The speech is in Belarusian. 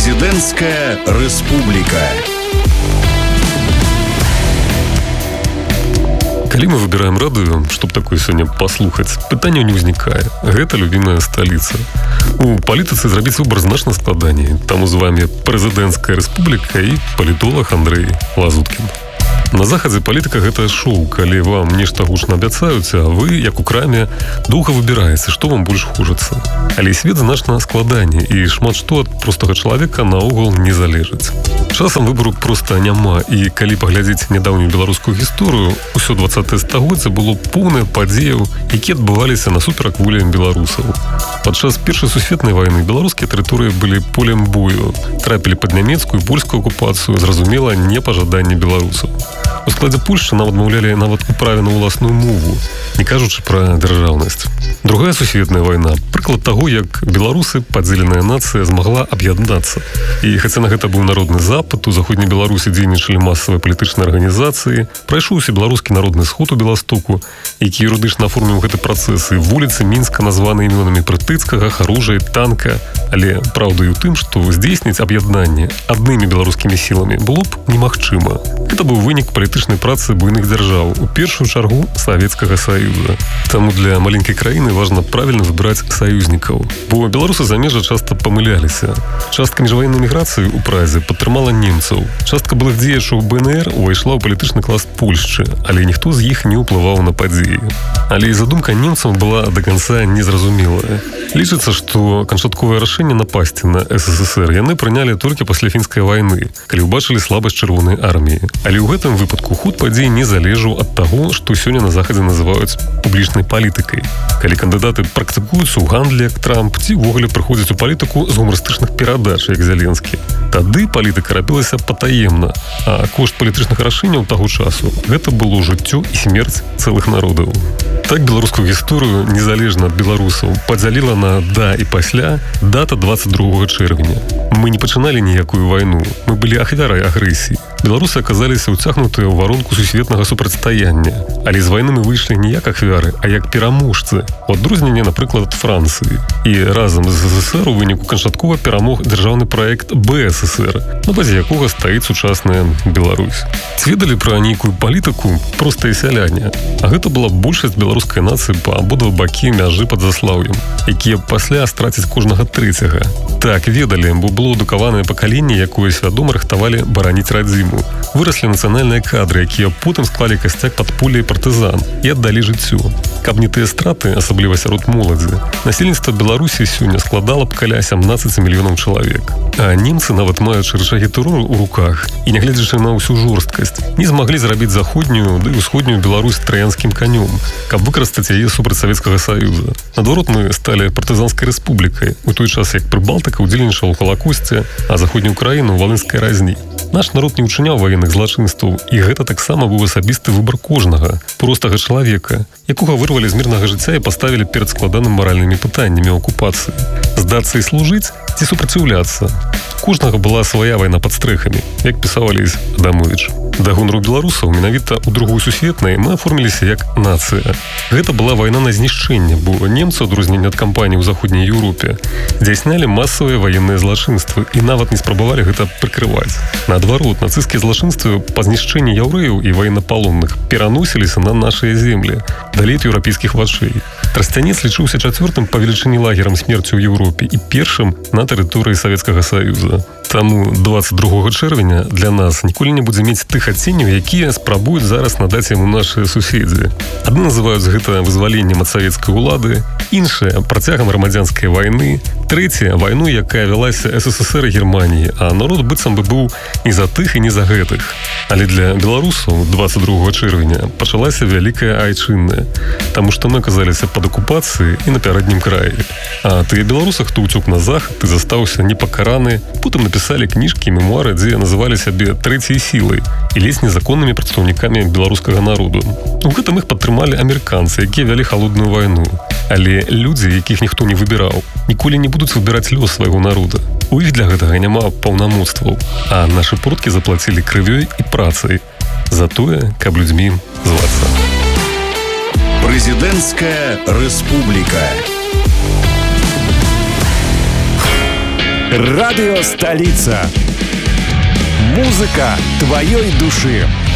Прэзідэнцкая рэспубліка. Калі мы выбираем радыё, чтоб такое сёння паслухаць, пытанняў не ўзнікае. Гэта любімая сталіца. У палітыцы зрабіць выбар значна складаней. Таму з вами Прэзідэнцкая рэспубліка і палітолог Андрэй Лазуткін. На захадзе палітыка гэта шоу, калі вам нешта гучна абяцаюць, а вы, як у краме, доўга выбіраеце, што вам больш хочацца. Але свет значна складаней, і шмат што ад простага чалавека наогул не залежыць. Часам выбару проста няма, і калі паглядзець нядаўнюю беларускую гісторыю, усё 20е стагоддзе было поўнае падзеяў, якія адбываліся насуперак волям беларусаў. Падчас Першай сусветнай вайны беларускія тэрыторыі былі полем бою, трапілі пад нямецкую і польскую акупацыю, зразумела, не па жаданні беларусаў. У складзе Польшчы нам адмаўлялі нават у праве на ўласную мову, не кажучы пра дзяржаўнасць. Другая сусветная вайна – прыклад таго, як беларусы, падзеленая нацыя, змагла аб'яднацца. І хаця на гэта быў народны запад, у заходняй Беларусі дзейнічалі масавыя палітычныя арганізацыі, прайшоўся беларускі народны сход у Беластоку, які юрыдычна аформіў гэты працэс, і вуліцы Мінска названы імёнамі Прытыцкага, Харужа і Танка. Але праўда і ў тым, што здзейсніць аб'яднанне аднымі беларускімі сіламі было б немагчыма. Гэта быў вынік палітычнай працы буйных дзяржаў, у першую чаргу Савецкага Саюза. Таму для маленькай краіны важна правільна выбіраць саюзнікаў. Бо беларусы замежжа часта памыляліся. Частка міжваеннай міграцыі ў Празе падтрымала немцаў. Частка былых дзеячаў БНР увайшла ў палітычны клас Польшчы, але ніхто з іх не ўплываў на падзеі. Але і задумка немцаў была да канца незразумелая. Лічыцца, што канчатковае рашэнне напасці на СССР яны прынялі толькі пасля фінскай вайны, калі ўбачылі слабасць чырвонай арміі. Але ў гэтым выпадку ход падзей не залежаў ад таго, што сёння на захадзе называюць публічнай палітыкай. Калі кандыдаты практыкуюцца ў гандлі, як Трамп, ці ўвогуле прыходзяць у палітыку з гумарыстычных перадач, як Зяленскі. Тады палітыка рабілася патаемна, а кошт палітычных рашэнняў таго часу – гэта было жыццё і смерць цэлых народаў. Так беларускую гісторыю, незалежна ад беларусаў, падзяліла на «да» і «пасля» дата 22 чэрвеня. Мы не пачыналі ніякую вайну, мы былі ахвярай агрэсіі. Беларусы аказаліся ўцягнутыя ў варонку сусветнага супрацьстаяння. Але з вайны мы выйшлі не як ахвяры, а як пераможцы. У адрозненне, напрыклад, ад Францыі. І разам з СССР у выніку канчаткова перамог дзяржаўны праект БССР, на базе якога стаіць сучасная Беларусь. Ці ведалі пра нейкую палітыку простыя сяляне? А гэта была большасць беларускай нацыі па абодва бакі мяжы пад Заслаўем, якія пасля страцяць кожнага трэцяга. Так, ведалі, бо было адукаванае пакаленне, якое свядома рыхтавалі бараніць радзіму. Выраслі нацыянальныя кадры, якія потым склалі касцяк падполля і партызан і аддалі жыццю. Каб не тыя страты, асабліва сярод моладзі, насельніцтва Беларусі сёння складала б каля 17 мільёнаў чалавек. А немцы, нават маючы рычагі тэрору ў руках і нягледзячы на ўсю жорсткасць, не змаглі зрабіць заходнюю ды ўсходнюю Беларусь траянскім канём, каб выкарыстаць яе супраць Савецкага Саюза. Наадварот, мы сталі партызанскай рэспублікай, у той час як Прыбалтыка ўдзельнічала ў Халакосце, а заходнюю краіну ў валынскай разні. Наш народ не ўчыняў ваенных злачынстваў, і гэта таксама быў асабісты выбар кожнага, простага чалавека, якога вырвалі з мірнага жыцця і паставілі перад складаным маральнымі пытаннямі акупацыі. Здацца і служыць ці супраціўляцца. Кожнага была свая вайна пад стрэхамі, як пісаў Алесь Адамовіч. Да гонару беларусаў менавіта ў другой сусветнай мы аформіліся як нацыя. Гэта была вайна на знішчэнне, бо немцы, адрозненне ад кампаній у заходняй Еўропе, здзяйснялі масавыя ваенныя злачынствы і нават не спрабавалі гэта прыкрываць. Наадварот, нацысцкія злачынствы па знішчэнні яўрэяў і ваеннапалонных пераносіліся на нашыя землі, далей ад еўрапейскіх вачэй. Трасцянец лічыўся чацвёртым па велічыні лагерам смерці ў Еўропе і першым на тэрыторыі Савецкага Саюза. Таму 22 чэрвеня для нас ніколі не будзе мець тых адценняў, якія спрабуюць зараз надаць яму нашыя суседзі. Адны называюць гэта вызваленнем ад савецкай улады, іншыя працягам грамадзянскай вайны, трэцяя вайну, якая вялася СССР і Германіі, а народ быццам бы быў не за тых і не за гэтых. Але для беларусаў 22 чэрвеня пачалася вялікая айчынная, таму што мы аказаліся пад акупацыяй і на пярэднім краі. А тыя беларусы, хто ўцёк на захад і застаўся непакараны, потым напісалі кніжкі, мемуары, дзе называлі сябе трэцяй сілай і ледзь незаконнымі прадстаўнікамі беларускага народу. У гэтым іх падтрымалі амерыканцы, якія вялі халодную вайну. Але людзі, якіх ніхто не выбіраў, ніколі не будуць выбіраць лёс свайго народа. У іх для гэтага няма паўнамоцтваў, а нашы продкі заплацілі крывёй і працай за тое, каб людзьмі звацца. Прэзідэнцкая рэспубліка. Радио «Столица». Музыка твоей души.